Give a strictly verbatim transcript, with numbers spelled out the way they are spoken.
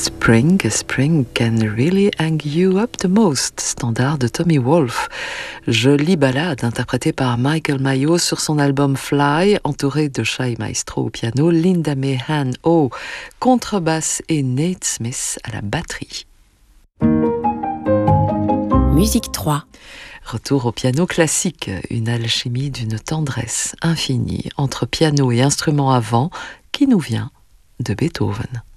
Spring, Spring can really hang you up the most, standard de Tommy Wolfe. Jolie ballade interprétée par Michael Mayo sur son album Fly, entouré de Shai Maestro au piano, Linda Meehan au contrebasse et Nate Smith à la batterie. Musique trois. Retour au piano classique, une alchimie d'une tendresse infinie entre piano et instrument à vent qui nous vient de Beethoven.